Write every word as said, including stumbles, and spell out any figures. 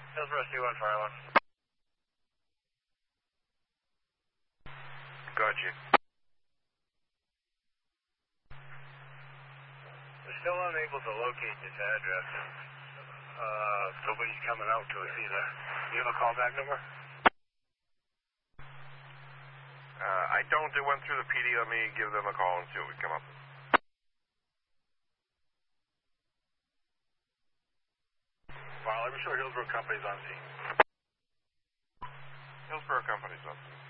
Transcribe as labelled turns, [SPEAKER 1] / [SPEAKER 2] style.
[SPEAKER 1] Hillsborough C one fire one.
[SPEAKER 2] Gotcha.
[SPEAKER 1] We're still unable to locate this address. Uh, nobody's coming out to us either. Do you have a callback number?
[SPEAKER 2] Uh, I don't. It went through the P D. Let me give them a call and see what we come up with.
[SPEAKER 1] Well, I'm sure Hillsborough Company's on scene.
[SPEAKER 2] Hillsborough Company's on scene.